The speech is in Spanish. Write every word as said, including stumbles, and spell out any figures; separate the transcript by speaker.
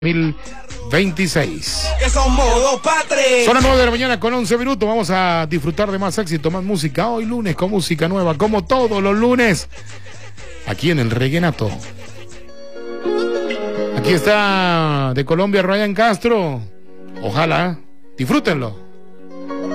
Speaker 1: dos mil veintiséis.
Speaker 2: Que son modo patria.
Speaker 1: Son las nueve de la mañana con once minutos. Vamos a disfrutar de más éxito, más música. Hoy lunes con música nueva, como todos los lunes, aquí en el Reguenato. Aquí está de Colombia Ryan Castro. Ojalá disfrútenlo.